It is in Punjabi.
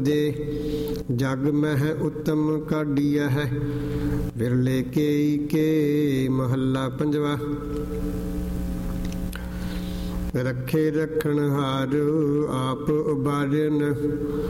ਜੇ ਜਗ ਮਹਿ ਉੱਤਮ ਕਾਢੀਆ ਹੈ। ਵਿਰਲੇ ਕੇਈ ਕੇ ਮਹੱਲਾ ਪੰਜਵਾ। ਰੱਖੇ ਰਖਣ ਹਾਰ ਆਪ ਉਬਾਰਨ,